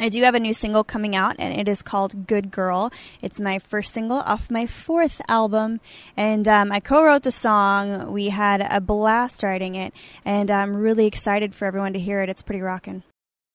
I do have a new single coming out, and it is called Good Girl. It's my first single off my 4th album, and I co-wrote the song. We had a blast writing it, and I'm really excited for everyone to hear it. It's pretty rockin'.